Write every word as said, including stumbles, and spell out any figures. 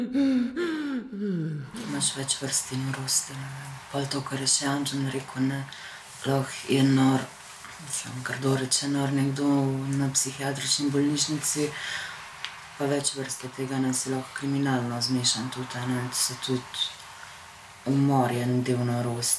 Imaš več vrsti norosti, ne vem. Pol to, kar je še Anđen rekel, ne, lahko je nor, mislim, grdo rečeno, nekdo na psihiatrični bolnišnici, pa več vrst je tega, ne, si lahko kriminalno zmešan tudi, a ne, so tudi umor je en del norosti.